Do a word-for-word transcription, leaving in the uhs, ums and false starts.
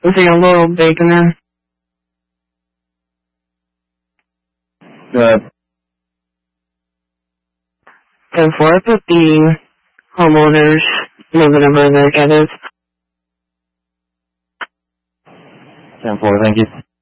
Is he a little bacon in? Good. ten four, put the homeowners moving over their gutters. ten four, thank you.